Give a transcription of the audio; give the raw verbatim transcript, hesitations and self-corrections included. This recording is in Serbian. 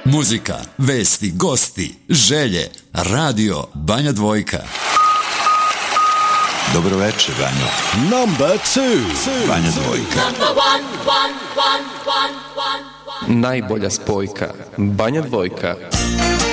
Muzika, vesti, gosti, želje, radio Banja Dvojka. Dobro večer, Banjo. Number two. Banja Dvojka. Number one, one, one, one, one, one. Najbolja spojka Banja Dvojka.